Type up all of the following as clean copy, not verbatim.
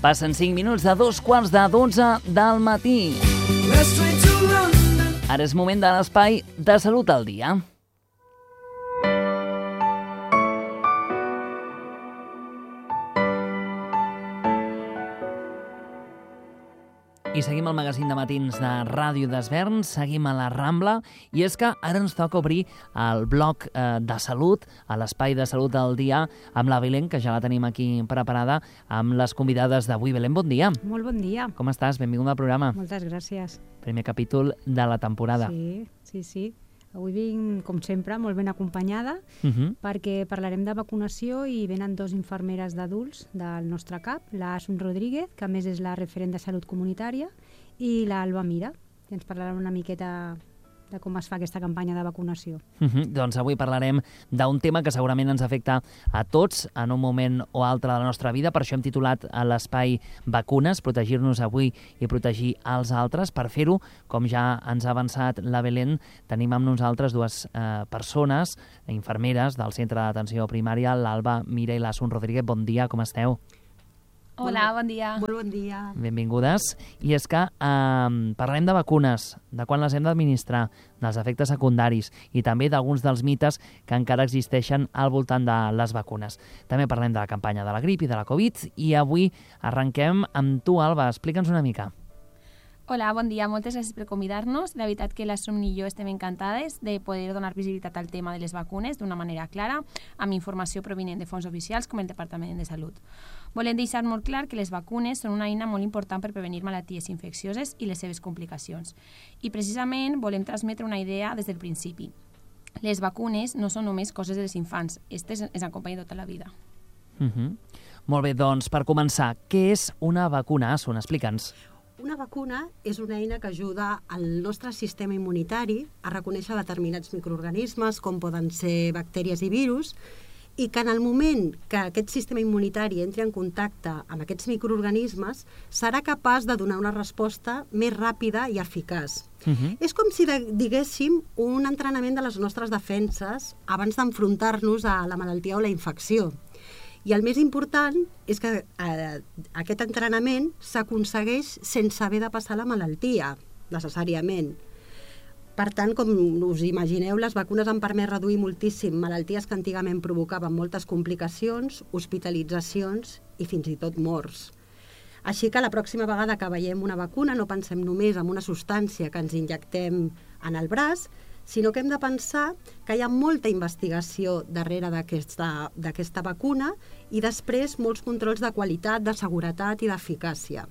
Passen 5 minuts de 2:45 del matí. Ara és moment de l'espai de Salut al Dia. I seguim el magazín de matins de Ràdio d'Esvern, seguim a la Rambla, i és que ara ens toca obrir el bloc de salut, a l'espai de Salut al Dia, amb la Belén, que ja la tenim aquí preparada, amb les convidades d'avui. Belén, bon dia. Molt bon dia. Com estàs? Benvinguda al programa. Moltes gràcies. Primer capítol de la temporada. Sí. Avui vinc, com sempre, molt ben acompanyada, perquè parlarem de vacunació i venen 2 infermeres d'adults del nostre CAP, la Asun Rodríguez, que a més és la referent de salut comunitària, i la Alba Mira, que ens parlaran una miqueta de com es fa aquesta campanya de vacunació. Doncs avui parlarem d'un tema que segurament ens afecta a tots en un moment o altre de la nostra vida. Per això hem titulat a l'espai Vacunes, protegir-nos avui i protegir els altres. Per fer-ho, com ja ens ha avançat la Belén, tenim amb nosaltres 2 persones, infermeres del Centre d'Atenció Primària, l'Alba Mira i l'Asun Rodríguez. Bon dia, com esteu? Hola, bon dia. Molt bon dia. Benvingudes. I és que parlarem de vacunes, de quan les hem d'administrar, dels efectes secundaris i també d'alguns dels mites que encara existeixen al voltant de les vacunes. També parlem de la campanya de la grip i de la Covid i avui arrenquem amb tu, Alba. Explica'ns una mica. Hola, bon dia. Moltes gràcies per convidar-nos. La veritat que l'Asun i jo estem encantades de poder donar visibilitat al tema de les vacunes d'una manera clara, amb informació provinent de fonts oficials com el Departament de Salut. Volem deixar molt clar que les vacunes són una eina molt important per prevenir malalties infeccioses i les seves complicacions. I precisament volem transmetre una idea des del principi. Les vacunes no són només coses dels infants, aquestes ens acompanyen tota la vida. Molt bé, doncs per començar, què és una vacuna, Asun? Explica'ns. Una vacuna és una eina que ajuda al nostre sistema immunitari a reconèixer determinats microorganismes, com poden ser bactèries i virus, i que en el moment que aquest sistema immunitari entri en contacte amb aquests microorganismes serà capaç de donar una resposta més ràpida i eficaç. És com si diguéssim un entrenament de les nostres defenses abans d'enfrontar-nos a la malaltia o la infecció. I el més important és que aquest entrenament s'aconsegueix sense haver de passar la malaltia, necessàriament. Per tant, com us imagineu, les vacunes han permès reduir moltíssim malalties que antigament provocaven moltes complicacions, hospitalitzacions i fins i tot morts. Així que la pròxima vegada que veiem una vacuna no pensem només en una substància que ens injectem en el braç, sinó que hem de pensar que hi ha molta investigació darrere d'aquesta vacuna i després molts controls de qualitat, de seguretat i d'eficàcia.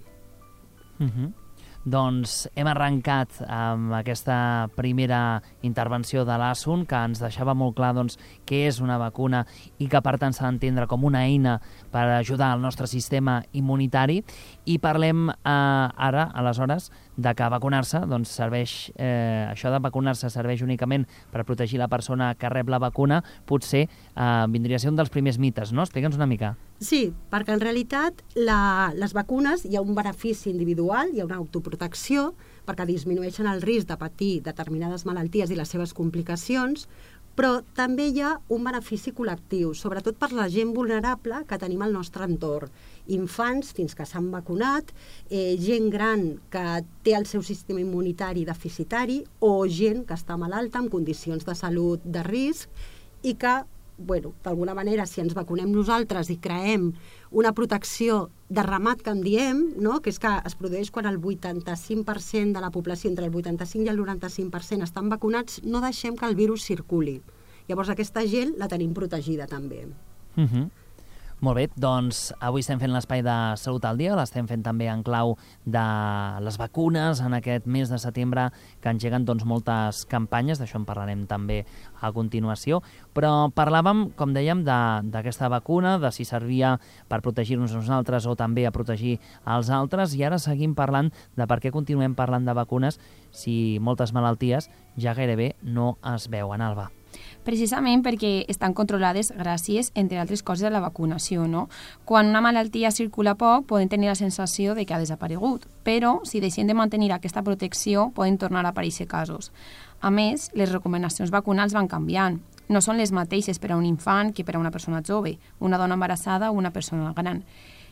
Doncs hem arrencat amb aquesta primera intervenció de l'Asun, que ens deixava molt clar què és una vacuna i que per tant s'ha d'entendre com una eina per ajudar al nostre sistema immunitari. I parlem ara, aleshores, de que vacunar-se serveix, això de vacunar-se serveix únicament per protegir la persona que rep la vacuna, potser vindria a ser un dels primers mites, no? Explica'ns una mica. Sí, perquè en realitat les vacunes hi ha un benefici individual, hi ha una autoprotecció, perquè disminueixen el risc de patir determinades malalties i les seves complicacions, però també hi ha un benefici col·lectiu, sobretot per la gent vulnerable que tenim al nostre entorn. Infants fins que s'han vacunat, gent gran que té el seu sistema immunitari deficitari o gent que està malalta amb condicions de salut de risc i que, d'alguna manera, si ens vacunem nosaltres i creem una protecció de ramat que en diem, que és que es produeix quan el 85% de la població, entre el 85 i el 95% estan vacunats, no deixem que el virus circuli. Llavors aquesta gent la tenim protegida també. Molt bé, doncs avui estem fent l'espai de Salut al Dia, l'estem fent també en clau de les vacunes en aquest mes de setembre que engeguen moltes campanyes, d'això en parlarem també a continuació, però parlàvem, com dèiem, d'aquesta vacuna, de si servia per protegir-nos nosaltres o també a protegir els altres, i ara seguim parlant de per què continuem parlant de vacunes si moltes malalties ja gairebé no es veuen, Alba. Precisament perquè estan controlades gràcies, entre altres coses, a la vacunació, no? Quan una malaltia circula poc, poden tenir la sensació de que ha desaparegut, però si deixem de mantenir aquesta protecció, poden tornar a aparèixer casos. A més, les recomanacions vacunals van canviant. No són les mateixes per a un infant que per a una persona jove, una dona embarassada o una persona gran.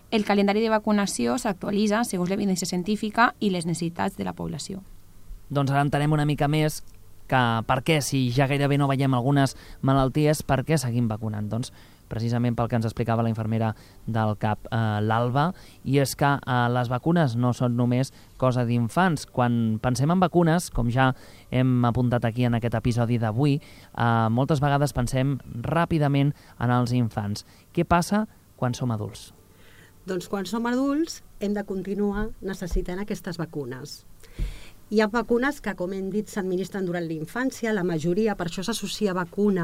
El calendari de vacunació s'actualitza segons l'evidència científica i les necessitats de la població. Doncs ara entenem una mica més que per què, si ja gairebé no veiem algunes malalties, per què seguim vacunant? Doncs precisament pel que ens explicava la infermera del CAP, l'Alba, i és que les vacunes no són només cosa d'infants. Quan pensem en vacunes, com ja hem apuntat aquí en aquest episodi d'avui, moltes vegades pensem ràpidament en els infants. Què passa quan som adults? Doncs quan som adults hem de continuar necessitant aquestes vacunes. Hi ha vacunes que, com hem dit, s'administren durant la infància, la majoria, per això s'associa vacuna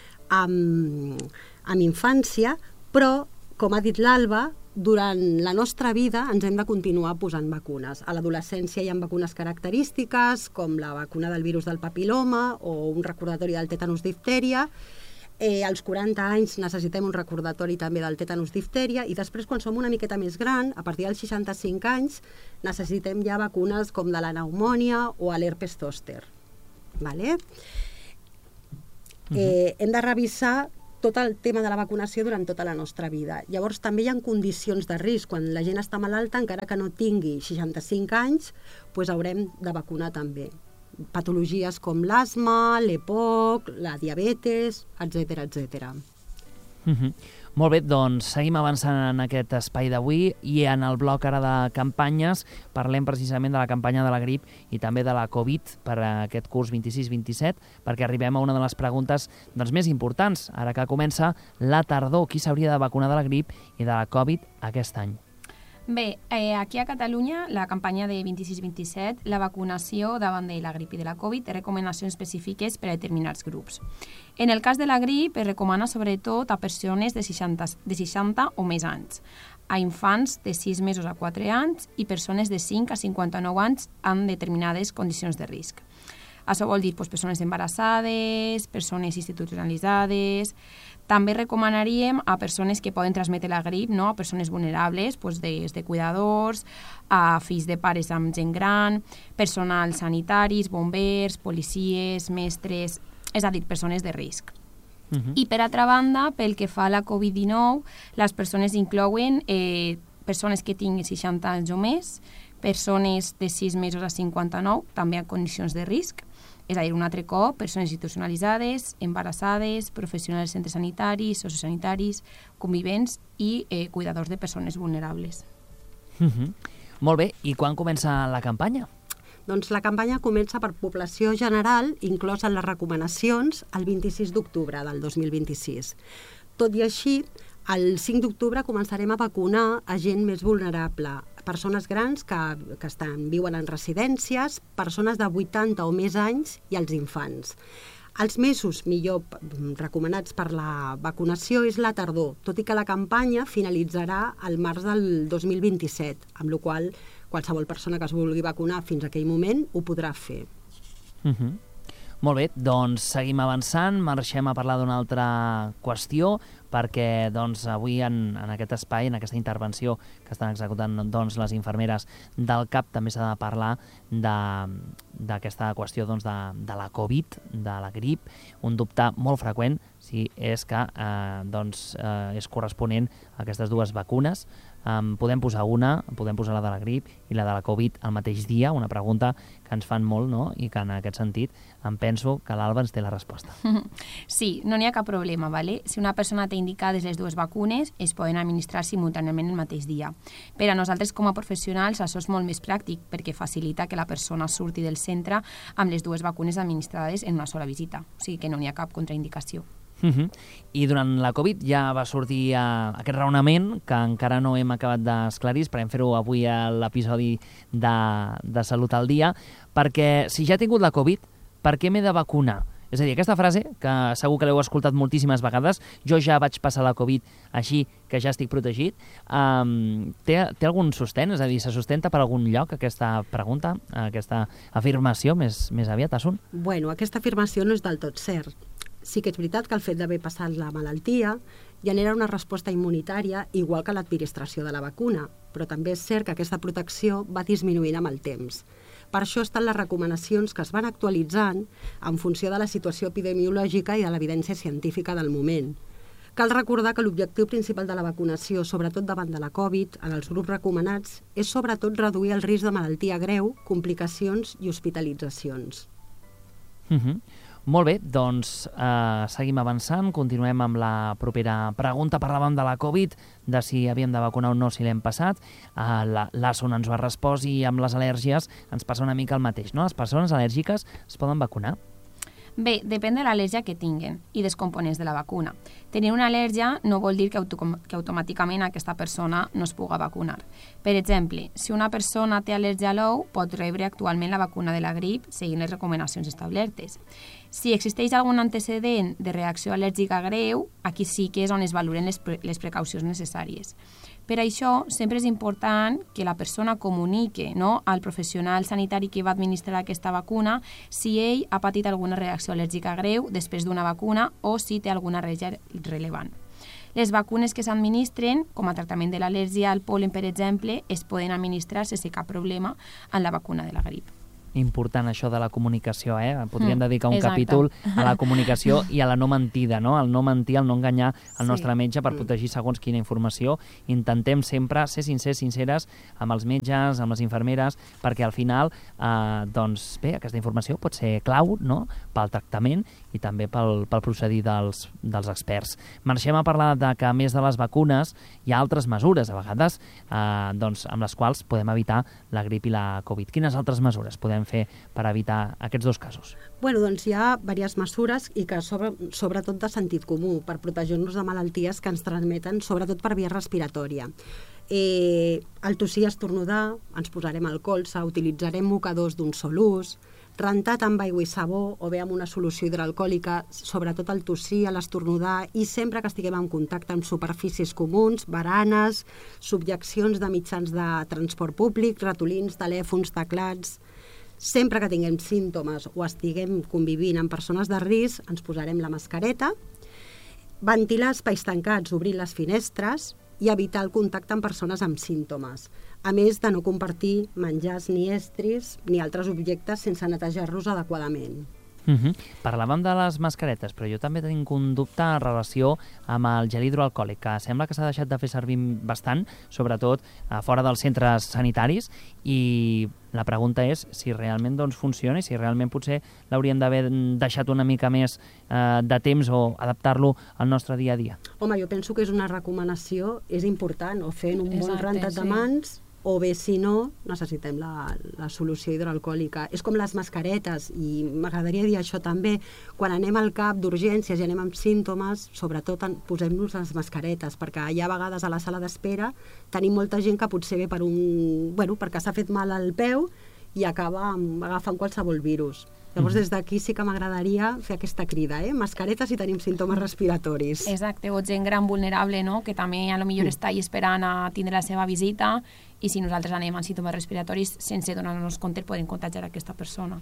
amb infància, però, com ha dit l'Alba, durant la nostra vida ens hem de continuar posant vacunes. A l'adolescència hi ha vacunes característiques, com la vacuna del virus del papiloma o un recordatori del tetanus diftèria. Als 40 anys necessitem un recordatori també del tetanus diftèria i després, quan som una miqueta més gran, a partir dels 65 anys, necessitem ja vacunes com de la pneumònia o l'herpes zòster. Vale? Hem de revisar tot el tema de la vacunació durant tota la nostra vida. Llavors, també hi ha condicions de risc. Quan la gent està malalta, encara que no tingui 65 anys, doncs haurem de vacunar també. Patologies com l'asma, l'EPOC, la diabetes, etc. etc. Molt bé, doncs seguim avançant en aquest espai d'avui i en el bloc ara de campanyes parlem precisament de la campanya de la grip i també de la Covid per a aquest curs 26-27, perquè arribem a una de les preguntes més importants, ara que comença la tardor. Qui s'hauria de vacunar de la grip i de la Covid aquest any? Bé, aquí a Catalunya, la campanya de 26-27, la vacunació davant de la grip i de la Covid té recomanacions específiques per a determinats grups. En el cas de la grip, es recomana sobretot a persones de 60 o més anys, a infants de 6 mesos a 4 anys i persones de 5 a 59 anys amb determinades condicions de risc. Això vol dir persones embarassades, persones institucionalitzades. També recomanaríem a persones que poden transmetre la grip, no? A persones vulnerables, des de cuidadors, a fills de pares amb gent gran, personal sanitaris, bombers, policies, mestres, és a dir, persones de risc. I per altra banda, pel que fa a la Covid-19, les persones inclouen persones que tinguin 60 anys o més, persones de 6 mesos a 59, també en condicions de risc, és a dir, un altre cop, persones institucionalitzades, embarassades, professionals de centres sanitaris, sociosanitaris, convivents i cuidadors de persones vulnerables. Molt bé, i quan comença la campanya? Doncs la campanya comença per població general, inclosa les recomanacions, el 26 d'octubre del 2026. Tot i així, el 5 d'octubre començarem a vacunar a gent més vulnerable, persones grans que viuen en residències, persones de 80 o més anys i els infants. Els mesos millor recomanats per la vacunació és la tardor, tot i que la campanya finalitzarà al març del 2027, amb la qual cosa qualsevol persona que es vulgui vacunar fins a aquell moment ho podrà fer. Molt bé, doncs seguim avançant, marxem a parlar d'una altra qüestió, perquè avui en aquest espai, en aquesta intervenció que estan executant les infermeres del CAP, també s'ha de parlar d'aquesta qüestió de la Covid, de la grip, un dubte molt freqüent si és que és corresponent a aquestes dues vacunes. Podem posar la de la grip i la de la Covid al mateix dia, una pregunta que ens fan molt, no? I que en aquest sentit em penso que l'Alba ens té la resposta. Sí, no n'hi ha cap problema, ¿vale? Si una persona té indicades les dues vacunes, es poden administrar simultàniament el mateix dia. Per a nosaltres com a professionals això és molt més pràctic perquè facilita que la persona surti del centre amb les dues vacunes administrades en una sola visita, o sigui que no n'hi ha cap contraindicació. I durant la Covid ja va sortir aquest raonament que encara no hem acabat d'esclarir, esperem fer-ho avui a l'episodi de Salut al Dia, perquè si ja he tingut la Covid, per què m'he de vacunar? És a dir, aquesta frase, que segur que l'heu escoltat moltíssimes vegades, jo ja vaig passar la Covid així que ja estic protegit, té algun sostén? És a dir, se sustenta per algun lloc aquesta pregunta, aquesta afirmació més aviat, Asun? Bueno, aquesta afirmació no és del tot cert. Sí que és veritat que el fet d'haver passat la malaltia genera una resposta immunitària igual que l'administració de la vacuna, però també és cert que aquesta protecció va disminuint amb el temps. Per això estan les recomanacions que es van actualitzant en funció de la situació epidemiològica i de l'evidència científica del moment. Cal recordar que l'objectiu principal de la vacunació, sobretot davant de la Covid, en els grups recomanats, és sobretot reduir el risc de malaltia greu, complicacions i hospitalitzacions. Molt bé, doncs seguim avançant, continuem amb la propera pregunta. Parlàvem de la Covid, de si havíem de vacunar o no, si l'hem passat. L'Asson ens ho ha respost i amb les al·lèrgies ens passa una mica el mateix, no? Les persones al·lèrgiques es poden vacunar? Bé, depèn de l'al·lèrgia que tinguen i dels components de la vacuna. Tenir una al·lèrgia no vol dir que automàticament aquesta persona no es pugui vacunar. Per exemple, si una persona té al·lèrgia a l'ou, pot rebre actualment la vacuna de la grip seguint les recomanacions establertes. Si existeix algun antecedent de reacció al·lèrgica greu, aquí sí que és on es valoren les precaucions necessàries. Per això, sempre és important que la persona comunique al professional sanitari que va administrar aquesta vacuna si ell ha patit alguna reacció al·lèrgica greu després d'una vacuna o si té alguna al·lèrgia rellevant. Les vacunes que s'administren, com a tractament de l'al·lèrgia al pol·len, per exemple, es poden administrar sense cap problema en la vacuna de la grip. Important això de la comunicació, Podríem dedicar un capítol a la comunicació i a la no mentida, no? El no mentir, el no enganyar el nostre metge per protegir segons quina informació. Intentem sempre ser sinceres amb els metges, amb les infermeres, perquè al final, doncs bé, aquesta informació pot ser clau, no?, pel tractament i també pel procedir dels experts. Marxem a parlar de que, a més de les vacunes, hi ha altres mesures, a vegades, doncs, amb les quals podem evitar la grip i la Covid. Quines altres mesures podem fer per evitar aquests dos casos? Bueno, doncs hi ha diverses mesures i que sobretot de sentit comú per protegir-nos de malalties que ens transmeten sobretot per via respiratòria. Al tossir i estornudar ens posarem al colze, utilitzarem mocadors d'un sol ús, rentat amb aigua i sabó o bé amb una solució hidroalcohòlica, sobretot al tossir, a l'estornudar i sempre que estiguem en contacte amb superfícies comuns, baranes, subjeccions de mitjans de transport públic, ratolins, telèfons, teclats. Sempre que tinguem símptomes o estiguem convivint amb persones de risc, ens posarem la mascareta, ventilar espais tancats, obrir les finestres i evitar el contacte amb persones amb símptomes, a més de no compartir menjars ni estris ni altres objectes sense netejar-los adequadament. Parlàvem de les mascaretes, però jo també tinc un dubte en relació amb el gel hidroalcohòlic, que sembla que s'ha deixat de fer servir bastant, sobretot fora dels centres sanitaris, i la pregunta és si realment funciona i si realment potser l'hauríem d'haver deixat una mica més de temps o adaptar-lo al nostre dia a dia. Home, jo penso que és una recomanació, és important, o fent un bon rentat de mans, o bé, si no, necessitem la solució hidroalcohòlica. És com les mascaretes, i m'agradaria dir això també, quan anem al CAP d'urgències i anem amb símptomes, sobretot posem-nos les mascaretes, perquè hi ha vegades a la sala d'espera tenim molta gent que potser ve perquè s'ha fet mal al peu i acaba agafant qualsevol virus. Llavors, des d'aquí sí que m'agradaria fer aquesta crida, mascaretes si tenim símptomes respiratoris. Exacte, o gent gran vulnerable, no?, que també a lo millor està esperant a tindre la seva visita i si nosaltres anem amb símptomes respiratoris sense donar-nos compte podem contagiar aquesta persona.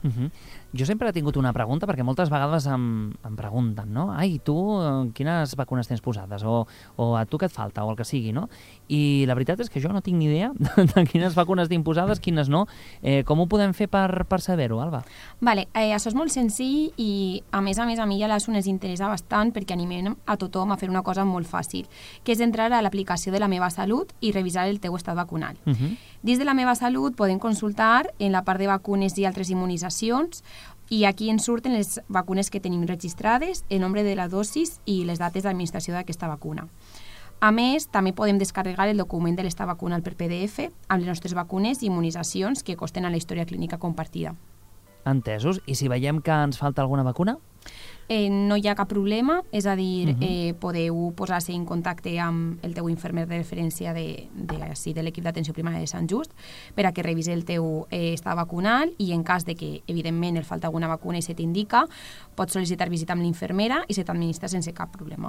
Jo sempre he tingut una pregunta, perquè moltes vegades em pregunten, no? Ai, tu quines vacunes tens posades? O a tu què et falta? O el que sigui, no? I la veritat és que jo no tinc ni idea de quines vacunes tinc posades, quines no. Com ho podem fer per saber-ho, Alba? Vale, això és molt senzill i a més a mi ja l'ASUN ens interessa bastant perquè animem a tothom a fer una cosa molt fàcil, que és entrar a l'aplicació de La Meva Salut i revisar el teu estat vacunal. Dins de La Meva Salut podem consultar en la part de vacunes i altres immunitzacions i aquí ens surten les vacunes que tenim registrades, el nombre de la dosis i les dates d'administració d'aquesta vacuna. A més, també podem descarregar el document de l'estat vacunal per PDF amb les nostres vacunes i immunitzacions que consten a la història clínica compartida. Entesos. I si veiem que ens falta alguna vacuna? No hi ha cap problema, és a dir, podeu posar-se en contacte amb el teu infermer de referència de l'equip d'atenció primària de Sant Just per a que revisi el teu estat vacunal i en cas de que, evidentment, et falta alguna vacuna i se t'indica, pots sol·licitar visita amb l'infermera i se t'administra sense cap problema.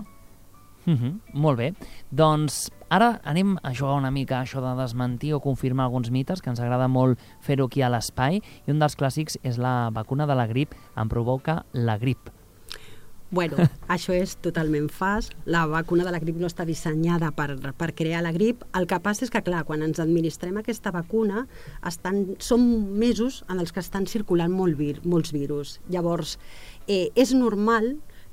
Molt bé. Doncs ara anem a jugar una mica això de desmentir o confirmar alguns mites, que ens agrada molt fer-ho aquí a l'espai, i un dels clàssics és la vacuna de la grip em provoca la grip. Bueno, això és totalment fals. La vacuna de la grip no està dissenyada per crear la grip. El que passa és que, clar, quan ens administrem aquesta vacuna, són mesos en els que estan circulant molts virus. Llavors, és normal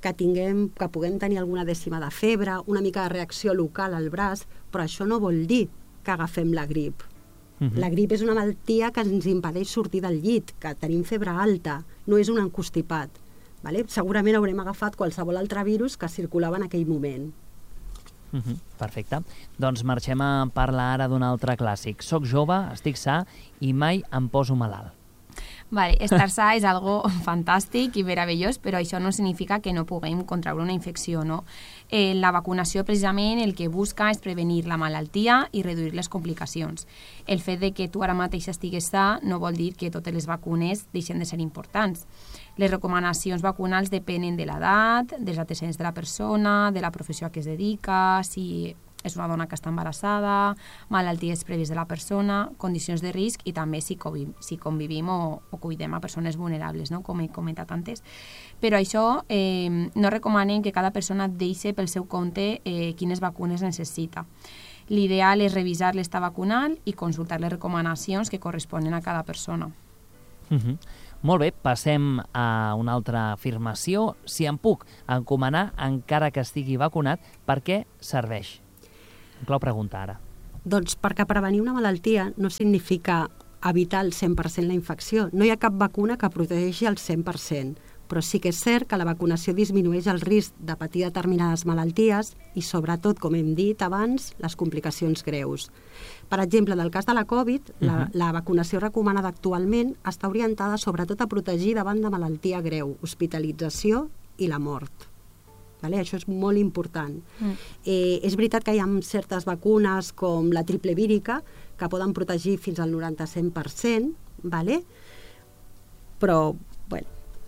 que puguem tenir alguna dècima de febre, una mica de reacció local al braç, però això no vol dir que agafem la grip. La grip és una malaltia que ens impedeix sortir del llit, que tenim febre alta, no és un encostipat. Vale? Segurament haurem agafat qualsevol altre virus que circulava en aquell moment. Perfecte. Doncs marxem a parlar ara d'un altre clàssic. Soc jove, estic sa i mai em poso malalt. Vale, estar sa és algo fantàstic i meravellós, però això no significa que no puguem contraure una infecció, no? La vacunació, precisament, el que busca és prevenir la malaltia i reduir les complicacions. El fet de que tu ara mateix estigues sa no vol dir que totes les vacunes deixen de ser importants. Les recomanacions vacunals depenen de l'edat, dels antecedents de la persona, de la professió a què es dedica, si és una dona que està embarassada, malalties prèvies de la persona, condicions de risc i també si convivim o cuidem a persones vulnerables, no? Com he comentat antes. Però això no recomanen que cada persona deixi pel seu compte quines vacunes necessita. L'ideal és revisar l'estat vacunal i consultar les recomanacions que corresponen a cada persona. Molt bé, passem a una altra afirmació. Si em puc encomanar encara que estigui vacunat, per què serveix? Clau pregunta ara. Doncs perquè prevenir una malaltia no significa evitar al 100% la infecció. No hi ha cap vacuna que protegeixi al 100%, però sí que és cert que la vacunació disminueix el risc de patir determinades malalties i, sobretot, com hem dit abans, les complicacions greus. Per exemple, en el cas de la Covid, la vacunació recomanada actualment està orientada sobretot a protegir davant de malaltia greu, hospitalització i la mort. Vale? Això és molt important. És veritat que hi ha certes vacunes com la triple vírica que poden protegir fins al 90-100%, vale? Però, bueno,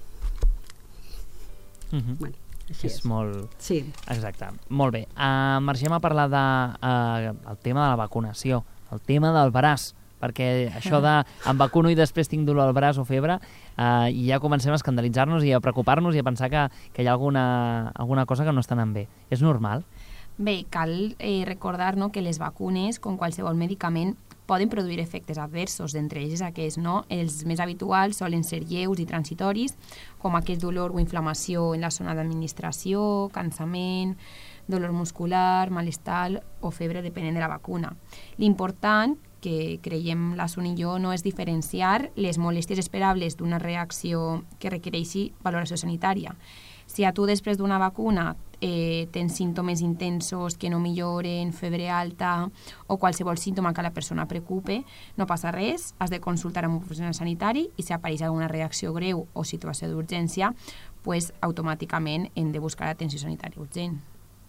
així és. Molt... Sí. Exacte. Molt bé. Marxem a parlar del tema de la vacunació, el tema del braç, perquè això de em vacuno i després tinc dolor al braç o febre, i ja comencem a escandalitzar-nos i a preocupar-nos i a pensar que hi ha alguna cosa que no està anant bé. És normal? Bé, cal recordar, no, que les vacunes, com qualsevol medicament, poden produir efectes adversos, d'entre ells aquests, no? Els més habituals solen ser lleus i transitoris, com aquest dolor o inflamació en la zona d'administració, cansament, dolor muscular, malestar o febre, depenent de la vacuna. L'important, que creiem la Sun i jo, no és diferenciar les molèsties esperables d'una reacció que requereixi valoració sanitària. Si a tu després d'una vacuna tens símptomes intensos que no milloren, febre alta o qualsevol símptoma que la persona preocupe, no passa res, has de consultar amb un professional sanitari i si apareix alguna reacció greu o situació d'urgència, pues, automàticament hem de buscar atenció sanitària urgent.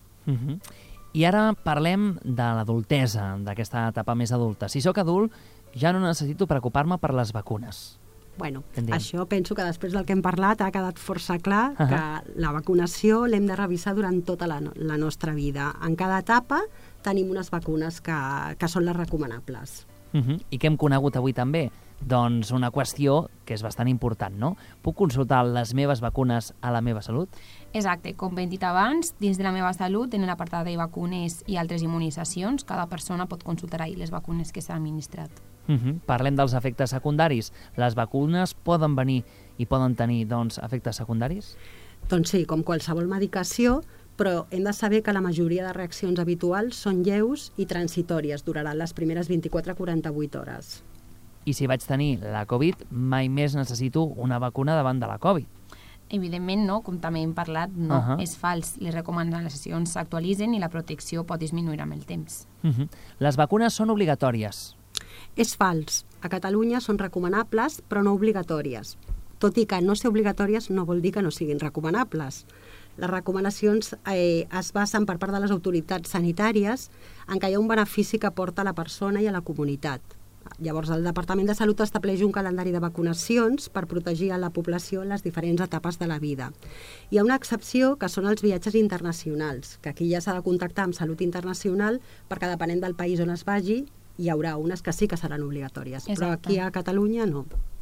I ara parlem de l'adultesa, d'aquesta etapa més adulta. Si sóc adult, ja no necessito preocupar-me per les vacunes. Bueno, això penso que després del que hem parlat ha quedat força clar que la vacunació l'hem de revisar durant tota la nostra vida. En cada etapa tenim unes vacunes que són les recomanables. I què hem conegut avui també? Doncs una qüestió que és bastant important, no? Puc consultar les meves vacunes a la meva salut? Exacte, com hem dit abans, dins de la meva salut, en l'apartat de vacunes i altres immunitzacions, cada persona pot consultar ahir les vacunes que s'ha administrat. Parlem dels efectes secundaris. Les vacunes poden venir i poden tenir, doncs, efectes secundaris? Doncs sí, com qualsevol medicació, però hem de saber que la majoria de reaccions habituals són lleus i transitòries, duraran les primeres 24-48 hores. I si vaig tenir la Covid, mai més necessito una vacuna davant de la Covid? Evidentment no, com també hem parlat, no, és fals. Les recomanacions s'actualitzen i la protecció pot disminuir amb el temps. Les vacunes són obligatòries? És fals. A Catalunya són recomanables, però no obligatòries. Tot i que no ser obligatòries no vol dir que no siguin recomanables. Les recomanacions es basen per part de les autoritats sanitàries en què hi ha un benefici que aporta a la persona i a la comunitat. Llavors, el Departament de Salut estableix un calendari de vacunacions per protegir a la població en les diferents etapes de la vida. Hi ha una excepció, que són els viatges internacionals, que aquí ja s'ha de contactar amb Salut Internacional perquè, depenent del país on es vagi, hi haurà unes que sí que seran obligatòries. Exacte. Però aquí a Catalunya no.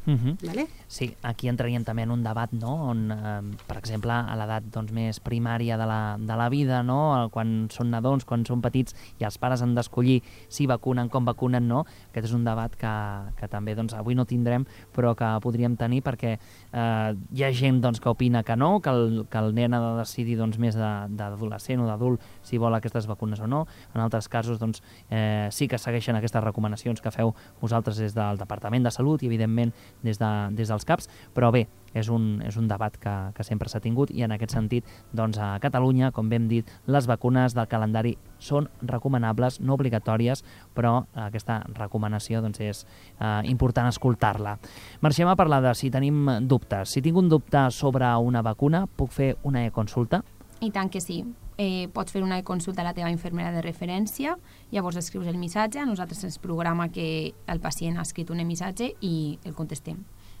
Vale? Sí, aquí entraríem també en un debat, no?, on, per exemple, a l'edat més primària de la vida, no?, quan són nadons, quan són petits, i els pares han d'escollir si vacunen, com vacunen, no? Aquest és un debat que també avui no tindrem, però que podríem tenir, perquè hi ha gent que opina que no, que el nen ha de decidir més d'adolescent o d'adult si vol aquestes vacunes o no. En altres casos sí que segueixen aquestes recomanacions que feu vosaltres des del Departament de Salut i, evidentment, des dels CAPs, però bé, és un debat que sempre s'ha tingut, i en aquest sentit, a Catalunya, com bé hem dit, les vacunes del calendari són recomanables, no obligatòries, però aquesta recomanació és important escoltar-la. Marxem a parlar de si tenim dubtes. Si tinc un dubte sobre una vacuna, puc fer una e-consulta? I tant que sí. Pots fer una consulta a la teva infermera de referència, llavors escrius el missatge, a nosaltres ens programa que el pacient ha escrit un missatge i el contestem.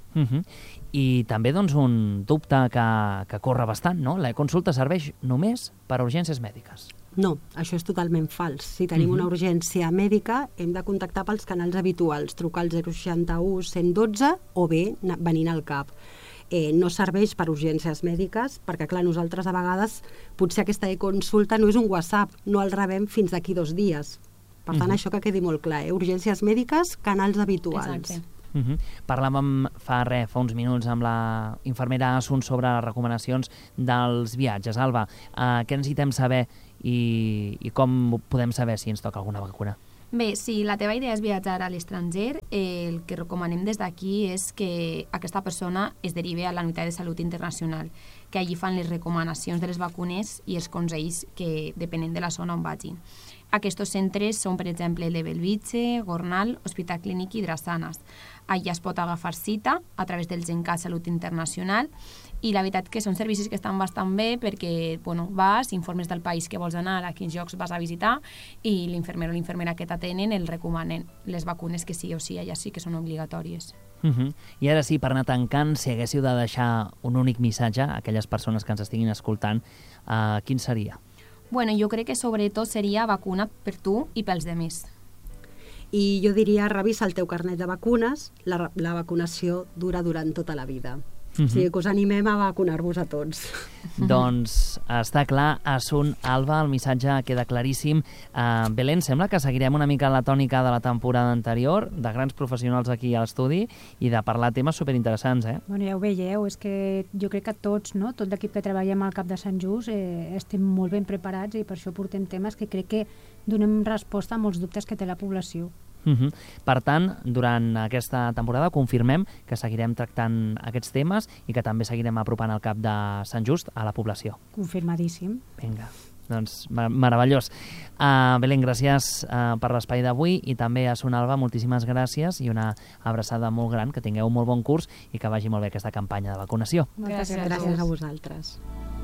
I també un dubte que corre bastant, no? La consulta serveix només per a urgències mèdiques. No, això és totalment fals. Si tenim una urgència mèdica, hem de contactar pels canals habituals, trucar al 061 112 o bé venint al CAP. No serveix per urgències mèdiques, perquè, clar, nosaltres a vegades potser aquesta consulta no és un WhatsApp, no el rebem fins d'aquí 2 dies. Per tant, això que quedi molt clar, urgències mèdiques, canals habituals. Exacte. Parlàvem fa uns minuts amb la infermera Asun sobre les recomanacions dels viatges. Alba, què necessitem saber i com podem saber si ens toca alguna vacuna? Bé, si la teva idea és viatjar a l'estranger, el que recomanem des d'aquí és que aquesta persona es derivi a la Unitat de Salut Internacional, que allí fan les recomanacions de les vacunes i els consells que depenent de la zona on vagin. Aquests centres són, per exemple, el de Bellvitge, Gornal, Hospital Clínic i Drassanes. Allà es pot agafar cita a través del GenCat Salut Internacional, i la veritat que són servicis que estan bastant bé perquè vas, informes del país que vols anar, a quins llocs vas a visitar, i l'infermer o l'infermera que t'atenen el recomanen les vacunes que sí o sí, allà sí que són obligatòries. I ara sí, per anar tancant, si haguéssiu de deixar un únic missatge a aquelles persones que ens estiguin escoltant, quin seria? Bueno, jo crec que sobretot seria vacuna't per tu i pels demés. I jo diria, revisa el teu carnet de vacunes, la vacunació dura durant tota la vida. O sigui que us animem a vacunar-vos a tots. Doncs està clar, Asun, Alba, el missatge queda claríssim. Belén, sembla que seguirem una mica la tònica de la temporada anterior, de grans professionals aquí a l'estudi i de parlar temes superinteressants, Bueno, ja ho veieu, és que jo crec que tots, no? Tot l'equip que treballem al Cap de Sant Just, estem molt ben preparats i per això portem temes que crec que donem resposta a molts dubtes que té la població. Per tant, durant aquesta temporada confirmem que seguirem tractant aquests temes i que també seguirem apropant el Cap de Sant Just a la població. Confirmadíssim. Vinga, doncs meravellós. Belén, gràcies per l'espai d'avui, i també a Asun, Alba, moltíssimes gràcies i una abraçada molt gran, que tingueu un molt bon curs i que vagi molt bé aquesta campanya de vacunació. Gràcies a vosaltres.